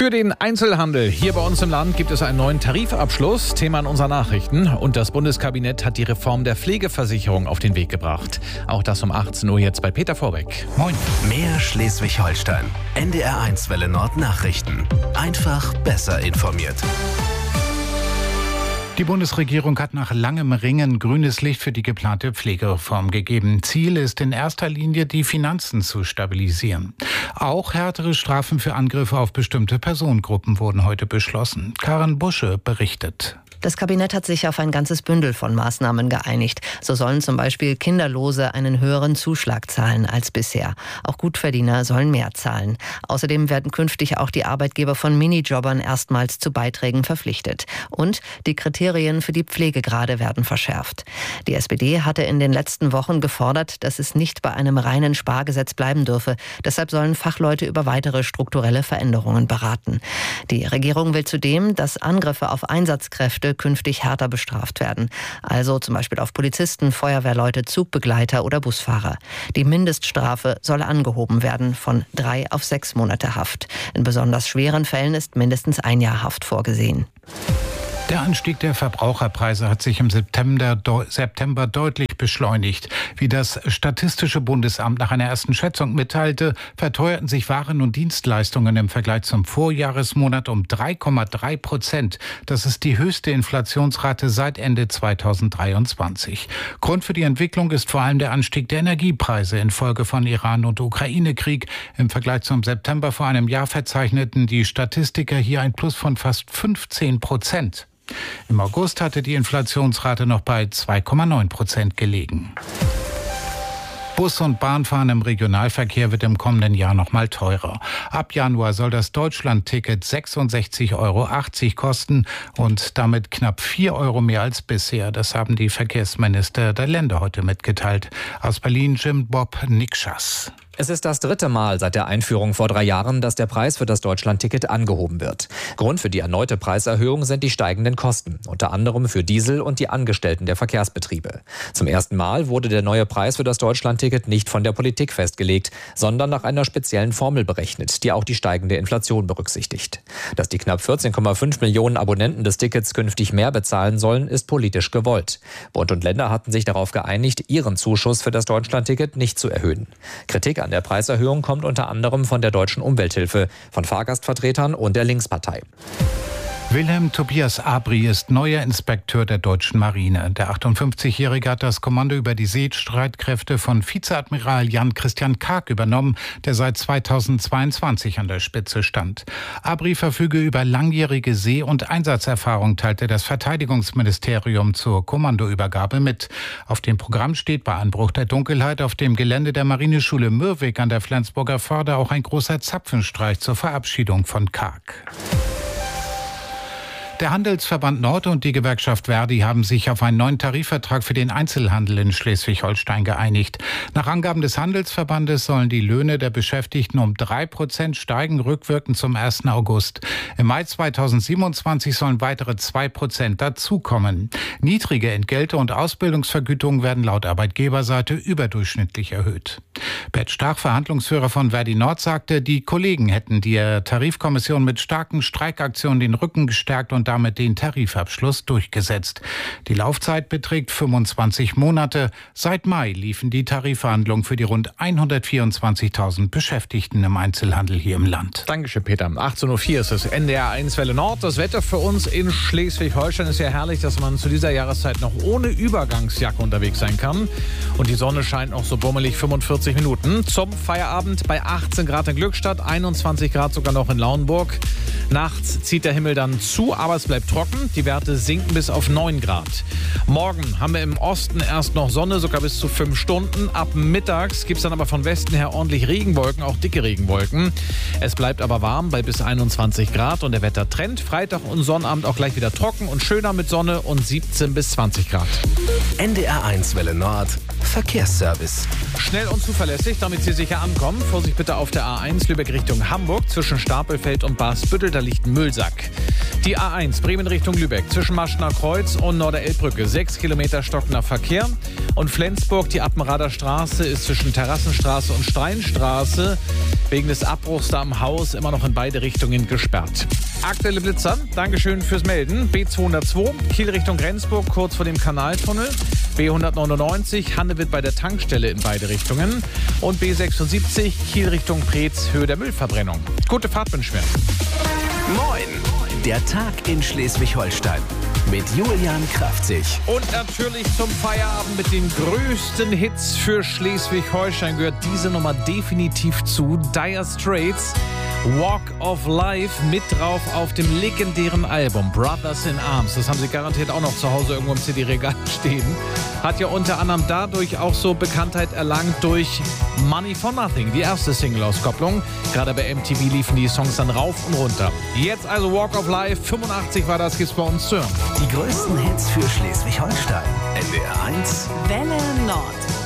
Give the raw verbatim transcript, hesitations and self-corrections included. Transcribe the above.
Für den Einzelhandel hier bei uns im Land gibt es einen neuen Tarifabschluss, Thema in unseren Nachrichten. Und das Bundeskabinett hat die Reform der Pflegeversicherung auf den Weg gebracht. Auch das um achtzehn Uhr jetzt bei Peter Vorbeck. Moin. Mehr Schleswig-Holstein. N D R eins Welle Nord Nachrichten. Einfach besser informiert. Die Bundesregierung hat nach langem Ringen grünes Licht für die geplante Pflegereform gegeben. Ziel ist in erster Linie, die Finanzen zu stabilisieren. Auch härtere Strafen für Angriffe auf bestimmte Personengruppen wurden heute beschlossen. Karen Busche berichtet. Das Kabinett hat sich auf ein ganzes Bündel von Maßnahmen geeinigt. So sollen zum Beispiel Kinderlose einen höheren Zuschlag zahlen als bisher. Auch Gutverdiener sollen mehr zahlen. Außerdem werden künftig auch die Arbeitgeber von Minijobbern erstmals zu Beiträgen verpflichtet. Und die Kriterien für die Pflegegrade werden verschärft. Die S P D hatte in den letzten Wochen gefordert, dass es nicht bei einem reinen Spargesetz bleiben dürfe. Deshalb sollen Fachleute über weitere strukturelle Veränderungen beraten. Die Regierung will zudem, dass Angriffe auf Einsatzkräfte künftig härter bestraft werden. Also zum Beispiel auf Polizisten, Feuerwehrleute, Zugbegleiter oder Busfahrer. Die Mindeststrafe soll angehoben werden von drei auf sechs Monate Haft. In besonders schweren Fällen ist mindestens ein Jahr Haft vorgesehen. Der Anstieg der Verbraucherpreise hat sich im September, de- September deutlich beschleunigt. Wie das Statistische Bundesamt nach einer ersten Schätzung mitteilte, verteuerten sich Waren und Dienstleistungen im Vergleich zum Vorjahresmonat um drei Komma drei Prozent. Das ist die höchste Inflationsrate seit Ende zweitausenddreiundzwanzig. Grund für die Entwicklung ist vor allem der Anstieg der Energiepreise infolge von Iran- und Ukraine-Krieg. Im Vergleich zum September vor einem Jahr verzeichneten die Statistiker hier ein Plus von fast fünfzehn Prozent. Im August hatte die Inflationsrate noch bei zwei Komma neun Prozent gelegen. Bus- und Bahnfahren im Regionalverkehr wird im kommenden Jahr noch mal teurer. Ab Januar soll das Deutschland-Ticket sechsundsechzig Euro achtzig kosten und damit knapp vier Euro mehr als bisher. Das haben die Verkehrsminister der Länder heute mitgeteilt. Aus Berlin Jim Bob Nikschas. Es ist das dritte Mal seit der Einführung vor drei Jahren, dass der Preis für das Deutschland-Ticket angehoben wird. Grund für die erneute Preiserhöhung sind die steigenden Kosten, unter anderem für Diesel und die Angestellten der Verkehrsbetriebe. Zum ersten Mal wurde der neue Preis für das Deutschland-Ticket nicht von der Politik festgelegt, sondern nach einer speziellen Formel berechnet, die auch die steigende Inflation berücksichtigt. Dass die knapp vierzehn Komma fünf Millionen Abonnenten des Tickets künftig mehr bezahlen sollen, ist politisch gewollt. Bund und Länder hatten sich darauf geeinigt, ihren Zuschuss für das Deutschland-Ticket nicht zu erhöhen. Kritik an der Preiserhöhung kommt unter anderem von der Deutschen Umwelthilfe, von Fahrgastvertretern und der Linkspartei. Wilhelm Tobias Abri ist neuer Inspekteur der deutschen Marine. Der achtundfünfzigjährige hat das Kommando über die Seestreitkräfte von Vizeadmiral Jan-Christian Karg übernommen, der seit zweitausendzweiundzwanzig an der Spitze stand. Abri verfüge über langjährige See- und Einsatzerfahrung, teilte das Verteidigungsministerium zur Kommandoübergabe mit. Auf dem Programm steht bei Anbruch der Dunkelheit auf dem Gelände der Marineschule Mürwik an der Flensburger Förde auch ein großer Zapfenstreich zur Verabschiedung von Karg. Der Handelsverband Nord und die Gewerkschaft Verdi haben sich auf einen neuen Tarifvertrag für den Einzelhandel in Schleswig-Holstein geeinigt. Nach Angaben des Handelsverbandes sollen die Löhne der Beschäftigten um drei Prozent steigen, rückwirkend zum ersten August. Im Mai zweitausendsiebenundzwanzig sollen weitere zwei Prozent dazukommen. Niedrige Entgelte und Ausbildungsvergütungen werden laut Arbeitgeberseite überdurchschnittlich erhöht. Bert Stach, Verhandlungsführer von Verdi Nord, sagte, die Kollegen hätten der Tarifkommission mit starken Streikaktionen den Rücken gestärkt und damit den Tarifabschluss durchgesetzt. Die Laufzeit beträgt fünfundzwanzig Monate. Seit Mai liefen die Tarifverhandlungen für die rund hundertvierundzwanzigtausend Beschäftigten im Einzelhandel hier im Land. Dankeschön, Peter. achtzehn Uhr vier ist es N D R eins Welle Nord. Das Wetter für uns in Schleswig-Holstein ist ja herrlich, dass man zu dieser Jahreszeit noch ohne Übergangsjacke unterwegs sein kann. Und die Sonne scheint noch so bummelig fünfundvierzig Minuten. Zum Feierabend bei achtzehn Grad in Glückstadt, einundzwanzig Grad sogar noch in Lauenburg. Nachts zieht der Himmel dann zu, aber es bleibt trocken. Die Werte sinken bis auf neun Grad. Morgen haben wir im Osten erst noch Sonne, sogar bis zu fünf Stunden. Ab mittags gibt es dann aber von Westen her ordentlich Regenwolken, auch dicke Regenwolken. Es bleibt aber warm bei bis einundzwanzig Grad und der Wettertrend Freitag und Sonnabend auch gleich wieder trocken und schöner mit Sonne und siebzehn bis zwanzig Grad. N D R eins Welle Nord Verkehrsservice. Schnell und zuverlässig, damit Sie sicher ankommen. Vorsicht bitte auf der A eins Lübeck Richtung Hamburg zwischen Stapelfeld und Basbüttel, da liegt ein Müllsack. Die A eins Bremen Richtung Lübeck zwischen Maschner Kreuz und Norderelbbrücke, sechs Kilometer stockender Verkehr. Und Flensburg, die Appenrader Straße ist zwischen Terrassenstraße und Steinstraße wegen des Abbruchs da am Haus immer noch in beide Richtungen gesperrt. Aktuelle Blitzer, Dankeschön fürs Melden. B zweihundertzwei, Kiel Richtung Rendsburg, kurz vor dem Kanaltunnel. B hundertneunundneunzig, Hannewitt bei der Tankstelle in beide Richtungen. Und B sechsundsiebzig, Kiel Richtung Preetz, Höhe der Müllverbrennung. Gute Fahrt wünschen wir. Moin! Der Tag in Schleswig-Holstein mit Julian Kraftzig. Und natürlich zum Feierabend mit den größten Hits für Schleswig-Holstein gehört diese Nummer definitiv zu. Dire Straits, Walk of Life, mit drauf auf dem legendären Album Brothers in Arms. Das haben Sie garantiert auch noch zu Hause irgendwo im C D-Regal stehen. Hat ja unter anderem dadurch auch so Bekanntheit erlangt durch Money for Nothing, die erste Single-Auskopplung. Gerade bei M T V liefen die Songs dann rauf und runter. Jetzt also Walk of Life, fünfundachtzig war das, gibt's bei uns zu hören. Die größten Hits für Schleswig-Holstein. N D R eins Welle Nord.